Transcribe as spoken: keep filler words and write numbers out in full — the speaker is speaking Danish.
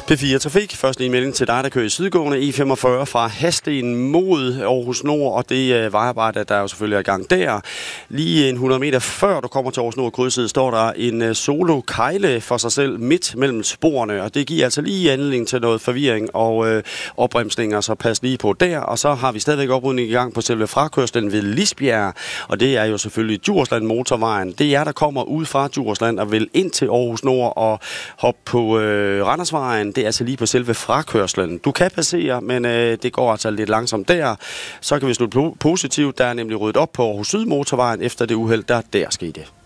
P fire Trafik. Først lige en melding til dig, der kører i sydgående E femogfyrre fra Hadsten mod Aarhus Nord, og det er vejarbejde, der er jo selvfølgelig i gang der. Lige en hundrede meter før du kommer til Aarhus Nord krydset, står der en solo kejle for sig selv midt mellem sporene, og det giver altså lige anledning til noget forvirring og øh, opbremsninger, så pas lige på der. Og så har vi stadigvæk oprydning i gang på selve frakørslen ved Lisbjerg, og det er jo selvfølgelig Djursland motorvejen. Det er jer, der kommer ud fra Djursland og vil ind til Aarhus Nord og hoppe på øh, Randersvejen. Det er altså lige på selve frakørslen. Du kan passere, men øh, det går altså lidt langsomt der. Så kan vi slutte positivt. Der er nemlig ryddet op på Aarhus Syd motorvejen efter det uheld, der der skete.